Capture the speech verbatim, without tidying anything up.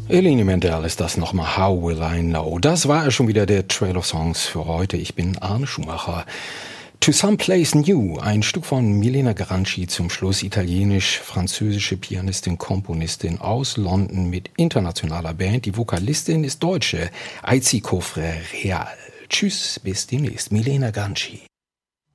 Eline Mendel ist das nochmal. How Will I Know? Das war schon wieder der Trail of Songs für heute. Ich bin Arne Schumacher. To Someplace New, ein Stück von Milena Garanci, zum Schluss italienisch-französische Pianistin, Komponistin aus London mit internationaler Band. Die Vokalistin ist Deutsche, Aizzi Cofre Real. Tschüss, bis demnächst. Milena Garanci.